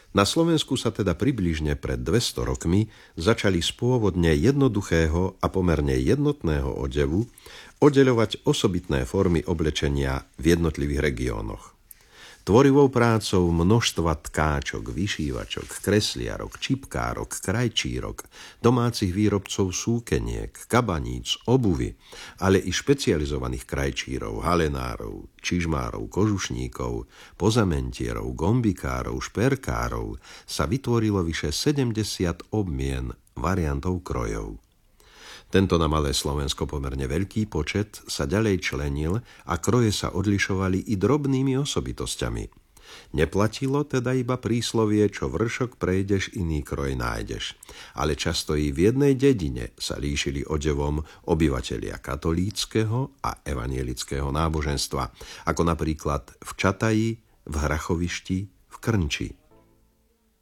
Na Slovensku sa teda približne pred 200 rokmi začali z pôvodne jednoduchého a pomerne jednotného odevu oddeľovať osobitné formy oblečenia v jednotlivých regiónoch. Tvorivou prácou množstva tkáčok, vyšívačok, kresliarok, čipkárok, krajčírok, domácich výrobcov súkeniek, kabaníc, obuvy, ale i špecializovaných krajčírov, halenárov, čižmárov, kožušníkov, pozamentierov, gombikárov, šperkárov sa vytvorilo vyše 70 obmien variantov krojov. Tento na malé Slovensko pomerne veľký počet sa ďalej členil a kroje sa odlišovali i drobnými osobitosťami. Neplatilo teda iba príslovie, čo vršok prejdeš, iný kroj nájdeš. Ale často i v jednej dedine sa líšili odevom obyvatelia katolíckeho a evanielického náboženstva, ako napríklad v Čataji, v Hrachovišti, v Krnči.